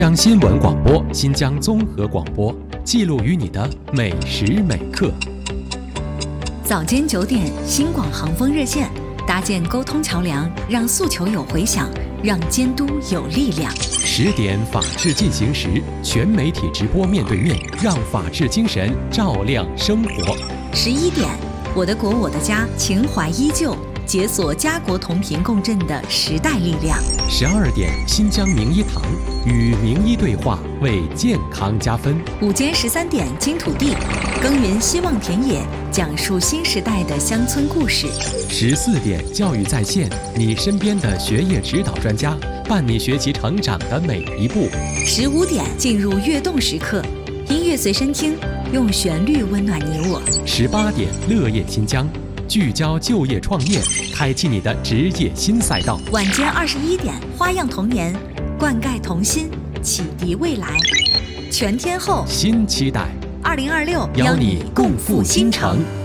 江新闻广播、新疆综合广播，记录与你的每时每刻。 早间9点，新广航风热线，搭建沟通桥梁，让诉求有回响，让监督有力量。 10点，法治进行时，全媒体直播面对面，让法治精神照亮生活。 11点，我的国我的家，情怀依旧，解锁家国同频共振的时代力量。 12点，新疆名医堂，与名医对话，为健康加分。 午间13点，金土地，耕耘希望田野，讲述新时代的乡村故事。 14点，教育在线，你身边的学业指导专家，伴你学习成长的每一步。 15点，进入跃动时刻，音乐随身听，用旋律温暖你我。 18点，乐业新疆，聚焦就业创业，开启你的职业新赛道。 晚间21点，花样童年，灌溉童心，启迪未来。全天候新期待 2026， 邀你共赴新城。